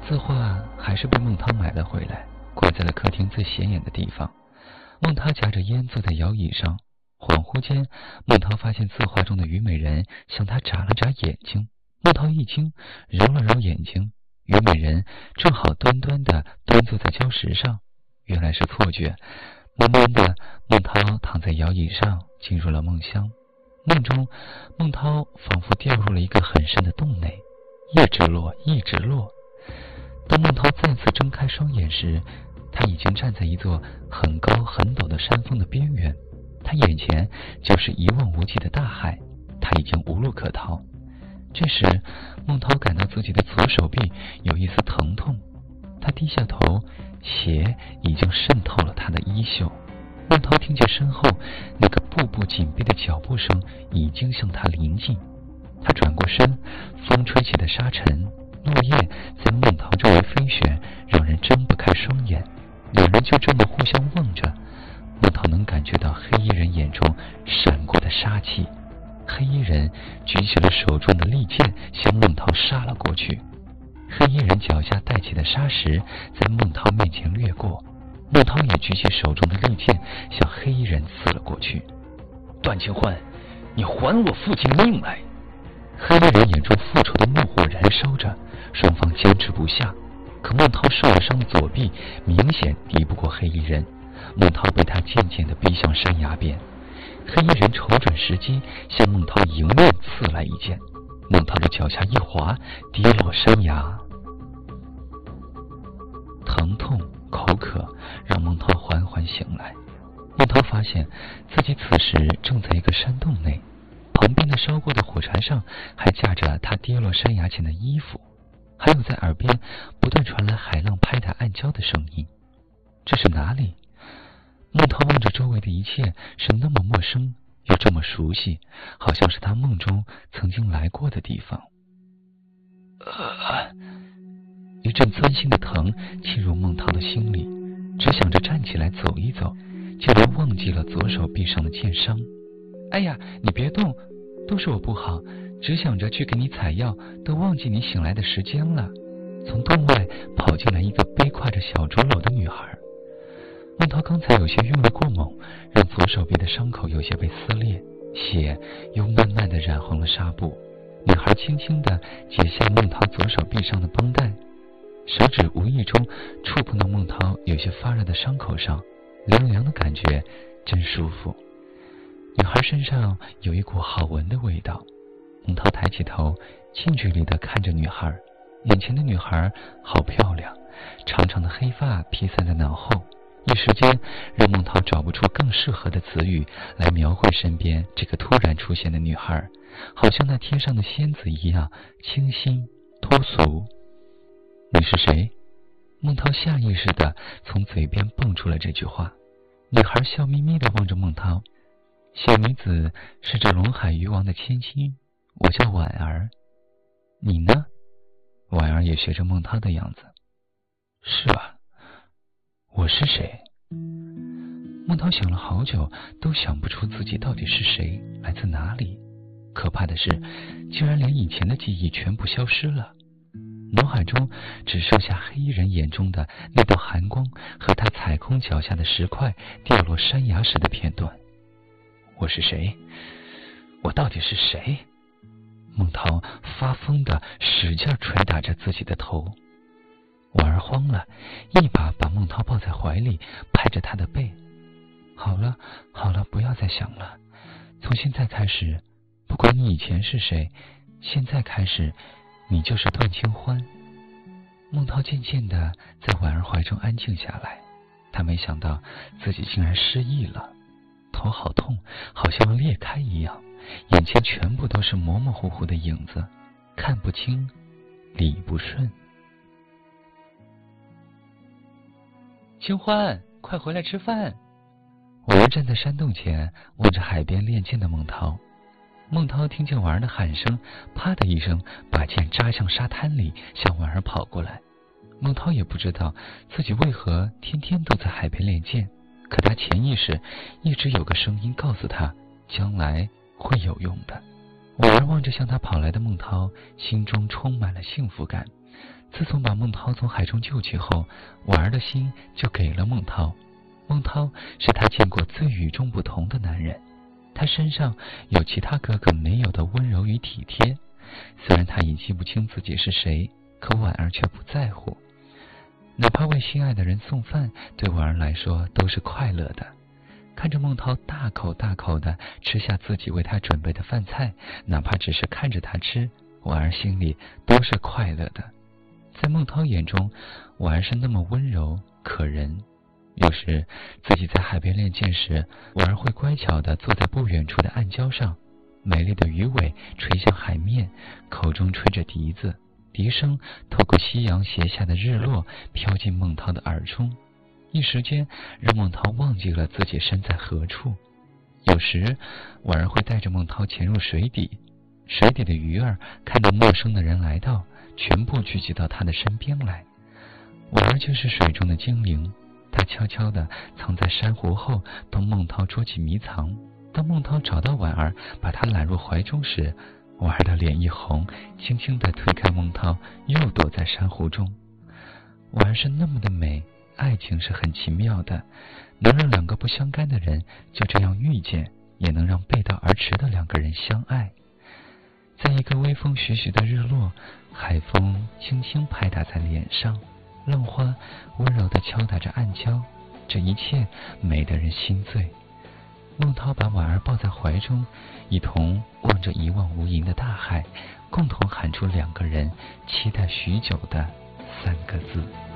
字画还是被孟涛买了回来，挂在了客厅最显眼的地方。孟涛夹着烟坐在摇椅上，恍惚间，孟涛发现字画中的虞美人向他眨了眨眼睛。孟涛一惊，揉了揉眼睛，虞美人正好端端地端坐在礁石上。原来是错觉。慢慢的，孟涛躺在摇椅上，进入了梦乡。梦中，孟涛仿佛掉入了一个很深的洞内，一直落，一直落。当孟涛再次睁开双眼时，他已经站在一座很高很陡的山峰的边缘，他眼前就是一望无际的大海，他已经无路可逃。这时，孟涛感到自己的左手臂有一丝疼痛，他低下头，血已经渗透了他的衣袖。孟涛听见身后那个步步紧逼的脚步声已经向他临近，他转过身，风吹起的沙尘、落叶在孟涛周围飞旋，让人睁不开双眼。两人就这么互相望着，孟涛能感觉到黑衣人眼中闪过的杀气。黑衣人举起了手中的利剑，向孟涛杀了过去。黑衣人脚下带起的沙石在孟涛面前掠过，孟涛也举起手中的利剑，向黑衣人刺了过去。 段清欢，你还我父亲命来！ 黑衣人眼中复仇的怒火燃烧着，双方僵持不下。可孟涛受了伤的左臂明显敌不过黑衣人，孟涛被他渐渐地逼向山崖边。黑衣人瞅准时机，向孟涛迎面刺来一剑。孟涛的脚下一滑，跌落山崖。疼痛、口渴让孟涛缓缓醒来。孟涛发现自己此时正在一个山洞内，旁边的烧过的火柴上还架着他跌落山崖前的衣服，还有在耳边不断传来海浪拍打暗礁的声音。这是哪里？孟涛望着周围的一切，是那么陌生又这么熟悉，好像是他梦中曾经来过的地方。一阵钻心的疼侵入孟涛的心里，只想着站起来走一走，竟然忘记了左手臂上的剑伤。哎呀，你别动，都是我不好，只想着去给你采药，都忘记你醒来的时间了。从洞外跑进来一个背挎着小竹篓的女孩。孟涛刚才有些用力过猛，让左手臂的伤口有些被撕裂，血又慢慢地染红了纱布。女孩轻轻地解下孟涛左手臂上的绷带，手指无意中触碰到孟涛有些发热的伤口上，凉凉的感觉真舒服。女孩身上有一股好闻的味道。孟涛抬起头，近距离地看着女孩。眼前的女孩好漂亮，长长的黑发披散在脑后，一时间让孟涛找不出更适合的词语来描绘身边这个突然出现的女孩，好像那天上的仙子一样清新脱俗。你是谁？孟涛下意识地从嘴边蹦出了这句话。女孩笑眯眯地望着孟涛。小女子是这龙海渔王的千金，我叫婉儿。你呢？婉儿也学着孟涛的样子。是吧？我是谁？孟涛想了好久，都想不出自己到底是谁，来自哪里。可怕的是，竟然连以前的记忆全部消失了。脑海中只剩下黑衣人眼中的那道寒光和他踩空脚下的石块掉落山崖时的片段。我是谁？我到底是谁？孟涛发疯地使劲捶打着自己的头。婉儿慌了，一把把孟涛抱在怀里，拍着他的背。好了好了，不要再想了，从现在开始，不管你以前是谁，现在开始你就是段清欢。孟涛渐渐地在婉儿怀中安静下来，他没想到自己竟然失忆了，头好痛，好像要裂开一样，眼前全部都是模模糊糊的影子，看不清，理不顺。清欢，快回来吃饭！婉儿站在山洞前，望着海边练剑的孟涛。孟涛听见婉儿的喊声，啪的一声把剑扎向沙滩里，向婉儿跑过来。孟涛也不知道自己为何天天都在海边练剑，可他潜意识一直有个声音告诉他，将来会有用的。婉儿望着向他跑来的孟涛，心中充满了幸福感， 自从把孟涛从海中救起后，婉儿的心就给了孟涛。孟涛是他见过最与众不同的男人，他身上有其他哥哥没有的温柔与体贴。虽然他已记不清自己是谁，可婉儿却不在乎。哪怕为心爱的人送饭，对婉儿来说都是快乐的。看着孟涛大口大口地吃下自己为他准备的饭菜，哪怕只是看着他吃，婉儿心里都是快乐的。在孟涛眼中，婉儿是那么温柔可人。有时自己在海边练剑时，婉儿会乖巧地坐在不远处的暗礁上，美丽的鱼尾垂向海面，口中吹着笛子，笛声透过夕阳斜下的日落飘进孟涛的耳中，一时间让孟涛忘记了自己身在何处。有时婉儿会带着孟涛潜入水底，水底的鱼儿看到陌生的人来到，全部聚集到他的身边来。婉儿就是水中的精灵，她悄悄地藏在珊瑚后，帮孟涛捉起迷藏。当孟涛找到婉儿，把她揽入怀中时，婉儿的脸一红，轻轻地推开孟涛，又躲在珊瑚中。婉儿是那么的美，爱情是很奇妙的，能让两个不相干的人就这样遇见，也能让背道而驰的两个人相爱。在一个微风徐徐的日落，海风轻轻拍打在脸上，浪花温柔地敲打着暗礁，这一切美得人心醉。孟涛把婉儿抱在怀中，一同望着一望无垠的大海，共同喊出两个人期待许久的3个字。